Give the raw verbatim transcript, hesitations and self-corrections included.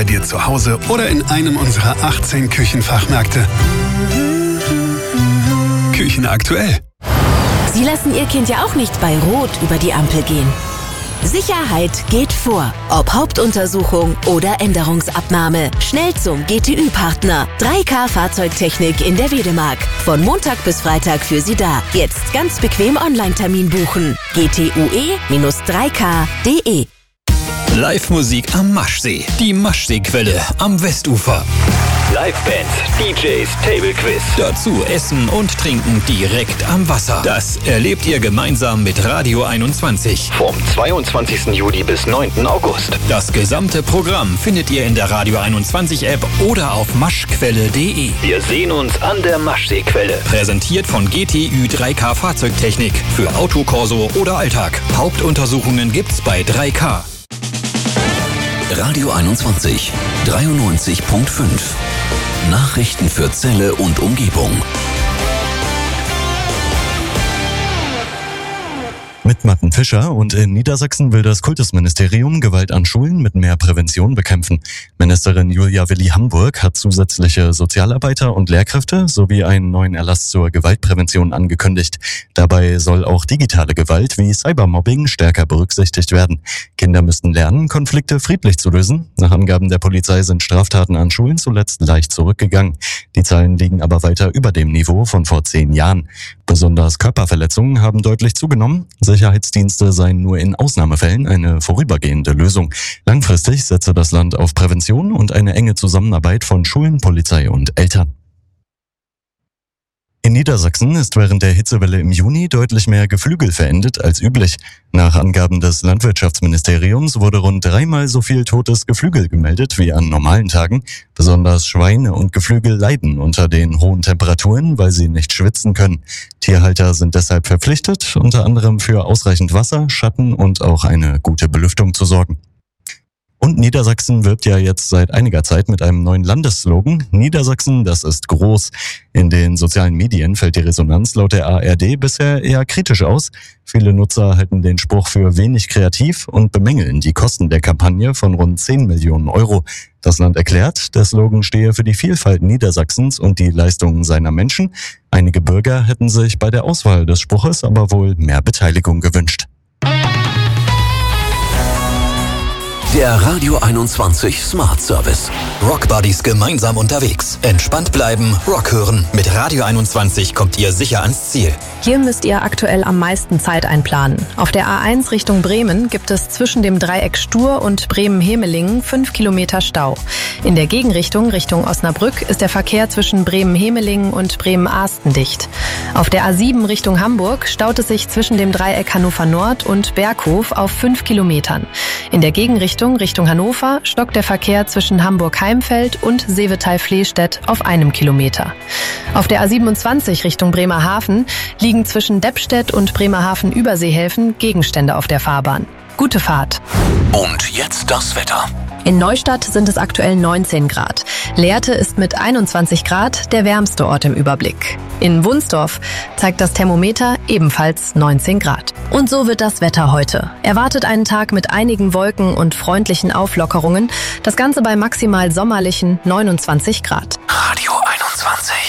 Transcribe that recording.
dir zu Hause oder in einem unserer achtzehn Küchenfachmärkte. Küchen aktuell. Sie lassen Ihr Kind ja auch nicht bei Rot über die Ampel gehen. Sicherheit geht vor. Ob Hauptuntersuchung oder Änderungsabnahme. Schnell zum G T Ü-Partner. drei K Fahrzeugtechnik in der Wedemark. Von Montag bis Freitag für Sie da. Jetzt ganz bequem Online-Termin buchen. g t u e drei k punkt d e. Live-Musik am Maschsee. Die Maschseequelle am Westufer. Live-Bands, D Js, Table-Quiz. Dazu Essen und Trinken direkt am Wasser. Das erlebt ihr gemeinsam mit Radio einundzwanzig. Vom zweiundzwanzigsten Juli bis neunten August. Das gesamte Programm findet ihr in der Radio einundzwanzig App oder auf maschquelle punkt d e. Wir sehen uns an der Maschseequelle. Präsentiert von G T Ü drei K Fahrzeugtechnik. Für Autokorso oder Alltag. Hauptuntersuchungen gibt's bei drei K. Radio einundzwanzig, dreiundneunzig Komma fünf. Nachrichten für Celle und Umgebung. Mit Martin Fischer und in Niedersachsen will das Kultusministerium Gewalt an Schulen mit mehr Prävention bekämpfen. Ministerin Julia Willi-Hamburg hat zusätzliche Sozialarbeiter und Lehrkräfte sowie einen neuen Erlass zur Gewaltprävention angekündigt. Dabei soll auch digitale Gewalt wie Cybermobbing stärker berücksichtigt werden. Kinder müssten lernen, Konflikte friedlich zu lösen. Nach Angaben der Polizei sind Straftaten an Schulen zuletzt leicht zurückgegangen. Die Zahlen liegen aber weiter über dem Niveau von vor zehn Jahren. Besonders Körperverletzungen haben deutlich zugenommen. Sicherheitsdienste seien nur in Ausnahmefällen eine vorübergehende Lösung. Langfristig setze das Land auf Prävention und eine enge Zusammenarbeit von Schulen, Polizei und Eltern. In Niedersachsen ist während der Hitzewelle im Juni deutlich mehr Geflügel verendet als üblich. Nach Angaben des Landwirtschaftsministeriums wurde rund dreimal so viel totes Geflügel gemeldet wie an normalen Tagen. Besonders Schweine und Geflügel leiden unter den hohen Temperaturen, weil sie nicht schwitzen können. Tierhalter sind deshalb verpflichtet, unter anderem für ausreichend Wasser, Schatten und auch eine gute Belüftung zu sorgen. Und Niedersachsen wirbt ja jetzt seit einiger Zeit mit einem neuen Landesslogan. Niedersachsen, das ist groß. In den sozialen Medien fällt die Resonanz laut der A R D bisher eher kritisch aus. Viele Nutzer halten den Spruch für wenig kreativ und bemängeln die Kosten der Kampagne von rund zehn Millionen Euro. Das Land erklärt, der Slogan stehe für die Vielfalt Niedersachsens und die Leistungen seiner Menschen. Einige Bürger hätten sich bei der Auswahl des Spruches aber wohl mehr Beteiligung gewünscht. Der Radio einundzwanzig Smart Service. Rock Buddies gemeinsam unterwegs. Entspannt bleiben, Rock hören. Mit Radio einundzwanzig kommt ihr sicher ans Ziel. Hier müsst ihr aktuell am meisten Zeit einplanen. Auf der A eins Richtung Bremen gibt es zwischen dem Dreieck Stur und Bremen-Hemelingen fünf Kilometer Stau. In der Gegenrichtung Richtung Osnabrück ist der Verkehr zwischen Bremen-Hemelingen und Bremen-Ahsten dicht. Auf der A sieben Richtung Hamburg staut es sich zwischen dem Dreieck Hannover Nord und Berghof auf fünf Kilometern. In der Gegenrichtung Richtung Hannover stockt der Verkehr zwischen Hamburg-Heimfeld und Seevetal-Flehstedt auf einem Kilometer. Auf der A siebenundzwanzig Richtung Bremerhaven liegen zwischen Deppstedt und Bremerhaven-Überseehäfen Gegenstände auf der Fahrbahn. Gute Fahrt. Und jetzt das Wetter. In Neustadt sind es aktuell neunzehn Grad. Lehrte ist mit einundzwanzig Grad der wärmste Ort im Überblick. In Wunsdorf zeigt das Thermometer ebenfalls neunzehn Grad. Und so wird das Wetter heute. Erwartet einen Tag mit einigen Wolken und freundlichen Auflockerungen. Das Ganze bei maximal sommerlichen neunundzwanzig Grad. Radio einundzwanzig.